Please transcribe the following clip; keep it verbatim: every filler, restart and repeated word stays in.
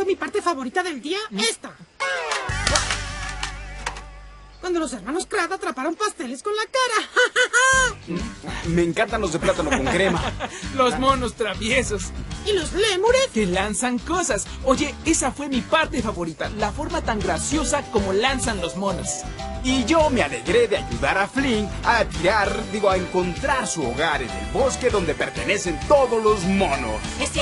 fue mi parte favorita del día? Esta. Cuando los hermanos Kratt atraparon pasteles con la cara. Me encantan los de plátano con crema. Los monos traviesos. ¿Y los lémures? Que lanzan cosas. Oye, esa fue mi parte favorita. La forma tan graciosa como lanzan los monos. Y yo me alegré de ayudar a Flynn a tirar, digo, a encontrar su hogar en el bosque donde pertenecen todos los monos. Es